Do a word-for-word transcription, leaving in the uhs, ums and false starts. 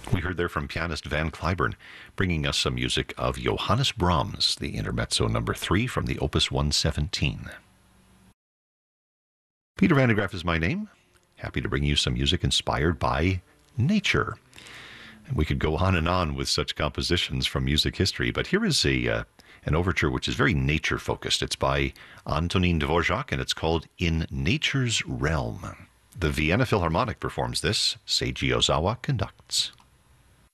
We heard there from pianist Van Cliburn, bringing us some music of Johannes Brahms, the Intermezzo number three from the Opus one seventeen. Peter Van de Graaff is my name. Happy to bring you some music inspired by nature. And we could go on and on with such compositions from music history, but here is a uh, an overture which is very nature-focused. It's by Antonin Dvorak, and it's called In Nature's Realm. The Vienna Philharmonic performs this. Seiji Ozawa conducts.